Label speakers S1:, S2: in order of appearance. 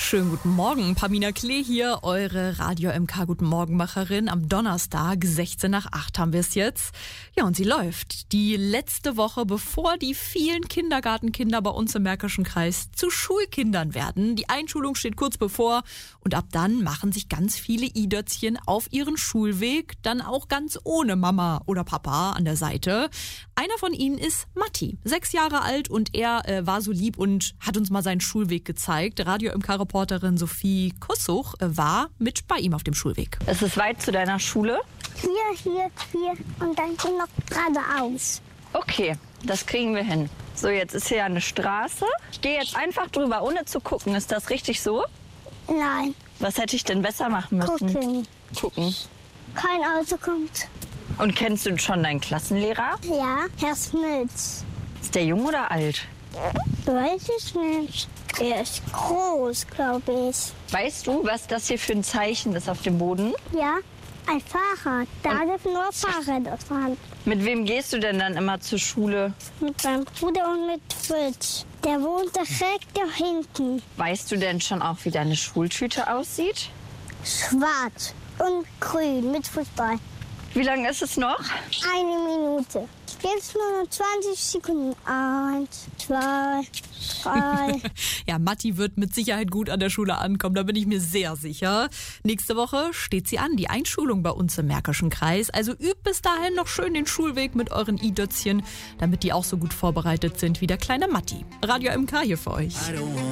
S1: Schönen guten Morgen, Pamina Klee hier, eure Radio MK Guten Morgenmacherin. Am Donnerstag, 16 nach 8 haben wir es jetzt. Ja, und sie läuft. Die letzte Woche, bevor die vielen Kindergartenkinder bei uns im Märkischen Kreis zu Schulkindern werden. Die Einschulung steht kurz bevor und ab dann machen sich ganz viele i-Dötzchen auf ihren Schulweg, dann auch ganz ohne Mama oder Papa an der Seite. Einer von ihnen ist Matti, 6 Jahre alt, und er war so lieb und hat uns mal seinen Schulweg gezeigt. Radio MK-Reporterin Sophie Kossuch war mit bei ihm auf dem Schulweg.
S2: Ist es weit zu deiner Schule?
S3: Hier und dann noch geradeaus.
S2: Okay, das kriegen wir hin. So, jetzt ist hier eine Straße. Ich gehe jetzt einfach drüber, ohne zu gucken. Ist das richtig so?
S3: Nein,
S2: Was hätte ich denn besser machen müssen?
S3: gucken. Kein Auto kommt.
S2: Und kennst du schon deinen Klassenlehrer?
S3: Ja, Herr Smits.
S2: Ist der jung oder alt?
S3: Weiß ich nicht. Er ist groß, glaube ich.
S2: Weißt du, was das hier für ein Zeichen ist auf dem Boden?
S3: Ja, ein Fahrrad. Da dürfen nur Fahrräder fahren.
S2: Mit wem gehst du denn dann immer zur Schule?
S3: Mit meinem Bruder und mit Fritz. Der wohnt direkt da hinten.
S2: Weißt du denn schon auch, wie deine Schultüte aussieht?
S3: Schwarz und grün mit Fußball.
S2: Wie lange ist es noch?
S3: 1 Minute. Jetzt nur noch 20 Sekunden. 1, 2, 3.
S1: Ja, Matti wird mit Sicherheit gut an der Schule ankommen, da bin ich mir sehr sicher. Nächste Woche steht sie an, die Einschulung bei uns im Märkischen Kreis. Also übt bis dahin noch schön den Schulweg mit euren i-Dötzchen, damit die auch so gut vorbereitet sind wie der kleine Matti. Radio MK hier für euch.